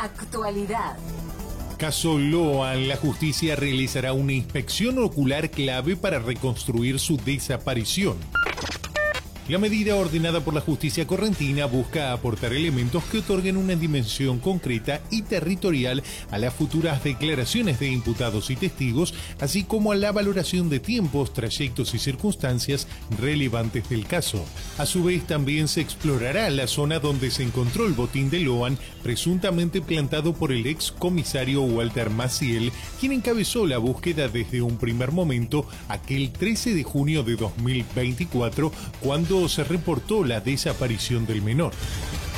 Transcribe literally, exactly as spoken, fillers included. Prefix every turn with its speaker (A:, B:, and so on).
A: Actualidad.
B: Caso Loan, la justicia realizará una inspección ocular clave para reconstruir su desaparición. La medida ordenada por la justicia correntina busca aportar elementos que otorguen una dimensión concreta y territorial a las futuras declaraciones de imputados y testigos, así como a la valoración de tiempos, trayectos y circunstancias relevantes del caso. A su vez, también se explorará la zona donde se encontró el botín de Loan, presuntamente plantado por el ex comisario Walter Maciel, quien encabezó la búsqueda desde un primer momento aquel trece de junio de dos mil veinticuatro, cuando se reportó la desaparición del menor.